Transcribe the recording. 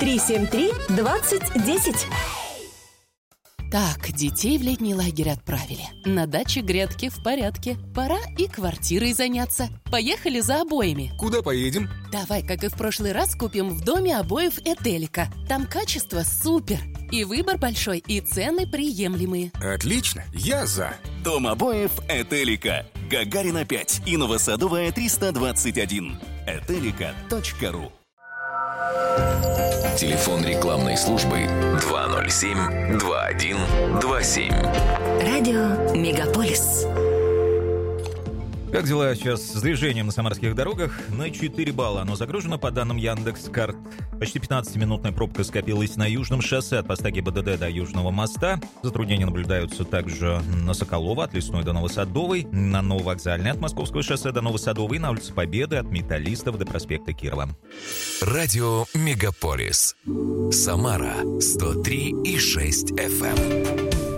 373-2010. Так, детей в летний лагерь отправили. На даче грядки в порядке. Пора и квартирой заняться. Поехали за обоями. Куда поедем? Давай, как и в прошлый раз, купим в доме обоев Этелика. Там качество супер. И выбор большой, и цены приемлемые. Отлично, я за. Дом обоев Этелика. Гагарина 5 и Новосадовая 321. Этелика.ру. Телефон рекламной службы 207-2127. Радио Мегаполис. Как дела сейчас с движением на самарских дорогах? На 4 балла оно загружено, по данным Яндекс.Карт. Почти 15-минутная пробка скопилась на Южном шоссе от поста ГИБДД до Южного моста. Затруднения наблюдаются также на Соколова от Лесной до Новосадовой, на Нововокзальной от Московского шоссе до Новосадовой, на улице Победы от Металлистов до проспекта Кирова. Радио Мегаполис. Самара 103,6 FM.